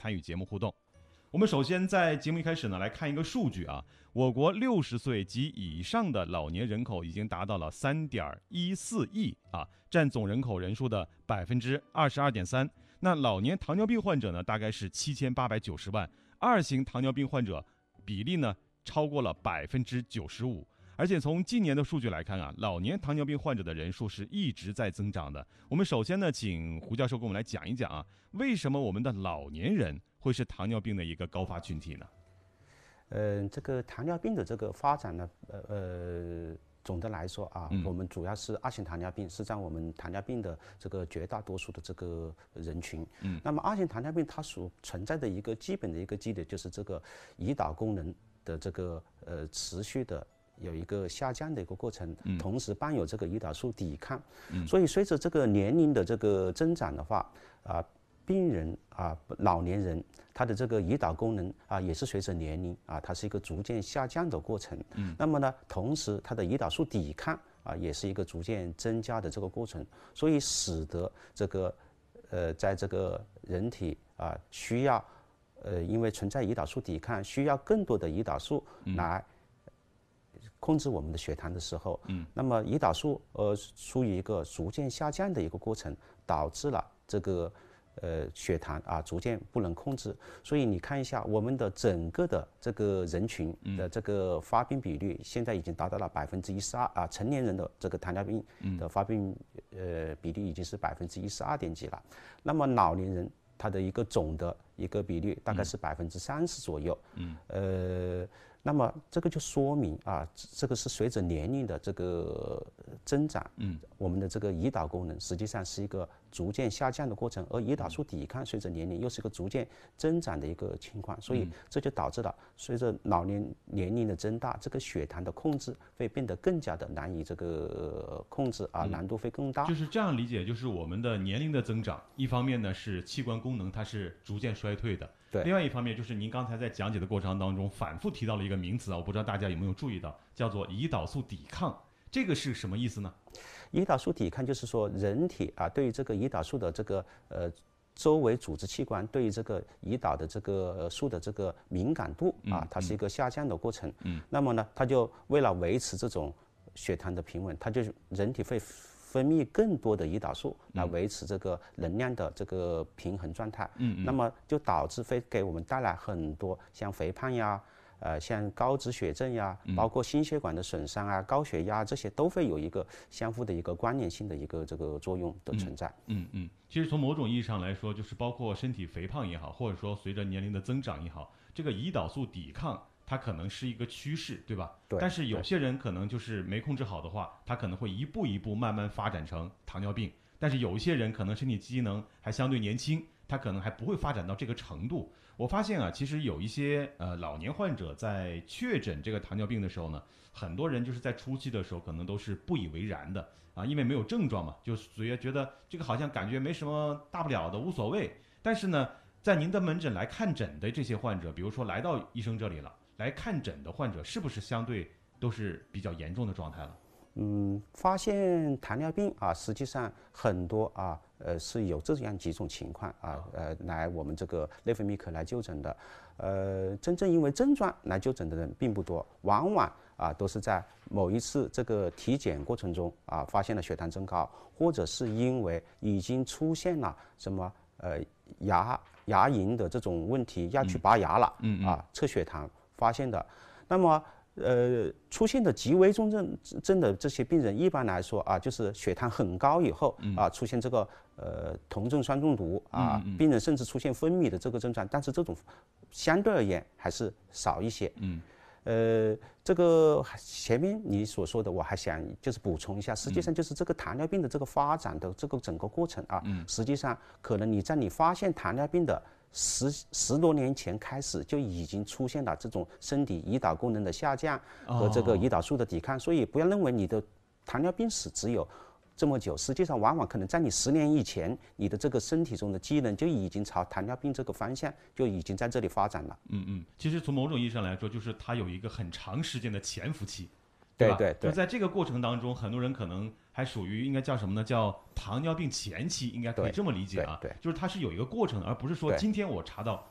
参与节目互动。我们首先在节目一开始呢，来看一个数据啊，我国60岁及以上的老年人口已经达到了3.14亿啊，占总人口人数的22.3%。那老年糖尿病患者呢，大概是7890万，2型糖尿病患者比例呢超过了95%。而且从近年的数据来看啊，老年糖尿病患者的人数是一直在增长的。我们首先呢，请胡教授给我们来讲一讲啊，为什么我们的老年人会是糖尿病的一个高发群体呢？ 这个糖尿病的这个发展呢，总的来说啊，我们主要是2型糖尿病是占我们糖尿病的这个绝大多数的这个人群。那么2型糖尿病它所存在的一个基本的一个基点就是这个胰岛功能的这个持续的有一个下降的一个过程，同时伴有这个胰岛素抵抗。所以随着这个年龄的这个增长的话，病人老年人他的这个胰岛功能也是随着年龄它是一个逐渐下降的过程。那么呢，同时他的胰岛素抵抗也是一个逐渐增加的这个过程，所以使得这个在这个人体需要因为存在胰岛素抵抗，需要更多的胰岛素来控制我们的血糖的时候，那么胰岛素处于一个逐渐下降的一个过程，导致了这个血糖逐渐不能控制。所以你看一下我们的整个的这个人群的这个发病比率，现在已经达到了12%成年人的这个糖尿病的发病比率已经是12%点几了。那么老年人他的一个总的一个比率大概是30%左右。那么这个就说明这个是随着年龄的这个增长，我们的这个胰岛功能实际上是一个逐渐下降的过程，而胰岛素抵抗随着年龄又是一个逐渐增长的一个情况，所以这就导致了随着年龄的增大，这个血糖的控制会变得更加的难以这个控制难度会更大。 就是这样理解，就是我们的年龄的增长，一方面呢是器官功能它是逐渐衰退的， 对， 另外一方面就是您刚才在讲解的过程当中反复提到了一个名词我不知道大家有没有注意到，叫做胰岛素抵抗，这个是什么意思呢？ 胰岛素抵抗就是说人体对于这个胰岛素的这个周围组织器官对于这个胰岛的这个素的这个敏感度它是一个下降的过程。那么呢，它就为了维持这种血糖的平稳，它就人体会分泌更多的胰岛素来维持这个能量的这个平衡状态。那么就导致会给我们带来很多像肥胖呀。像高脂血症呀，包括心血管的损伤高血压这些都会有一个相互的一个关联性的一个这个作用的存在。 其实从某种意义上来说，就是包括身体肥胖也好，或者说随着年龄的增长也好，这个胰岛素抵抗它可能是一个趋势，对吧？ 对。 但是有些人可能就是没控制好的话，他可能会一步一步慢慢发展成糖尿病。但是有一些人可能身体机能还相对年轻，他可能还不会发展到这个程度。我发现其实有一些老年患者在确诊这个糖尿病的时候呢，很多人就是在初期的时候可能都是不以为然的因为没有症状嘛，就所以觉得这个好像感觉没什么大不了的，无所谓。但是呢，在您的门诊来看诊的这些患者，比如说来到医生这里了，来看诊的患者是不是相对都是比较严重的状态了？ 发现糖尿病实际上很多是有这样几种情况来我们这个内分泌科来就诊的。真正因为症状来就诊的人并不多，往往都是在某一次这个体检过程中发现了血糖增高，或者是因为已经出现了什么牙龈的这种问题要去拔牙了测血糖发现的。那么出现的极为重症的这些病人，一般来说就是血糖很高以后出现这个酮症酸中毒病人甚至出现昏迷的这个症状，但是这种相对而言还是少一些。这个前面你所说的，我还想就是补充一下，实际上就是这个糖尿病的这个发展的这个整个过程实际上可能你在你发现糖尿病的十多年前开始就已经出现了这种身体胰岛功能的下降和这个胰岛素的抵抗，所以不要认为你的糖尿病史只有这么久，实际上往往可能在你10年以前，你的这个身体中的机能就已经朝糖尿病这个方向就已经在这里发展了。 其实从某种意义上来说，就是它有一个很长时间的潜伏期，吧？ 对对对。 就在这个过程当中，很多人可能还属于应该叫什么呢？叫糖尿病前期，应该可以这么理解对， 就是它是有一个过程，而不是说今天我查到